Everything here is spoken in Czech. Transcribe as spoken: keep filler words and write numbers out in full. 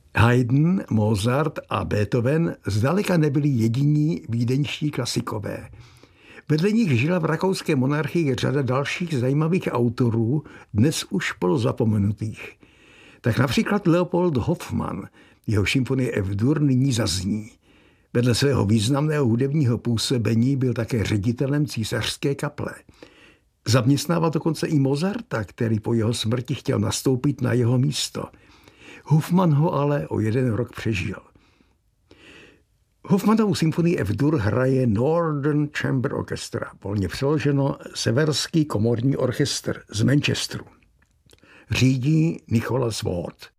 Haydn, Mozart a Beethoven zdaleka nebyli jediní vídeňští klasikové. Vedle nich žila v rakouské monarchii řada dalších zajímavých autorů, dnes už polozapomenutých. Tak například Leopold Hofmann, jeho symfonie F-dur nyní zazní. Vedle svého významného hudebního působení byl také ředitelem císařské kaple. Zaměstnával dokonce i Mozarta, který po jeho smrti chtěl nastoupit na jeho místo. Hofmann ho ale o jeden rok přežil. Hofmannovu symfonii F-dur hraje Northern Chamber Orchestra, volně přeloženo Severský komorní orchestr z Manchesteru. Řídí Nicholas Ward.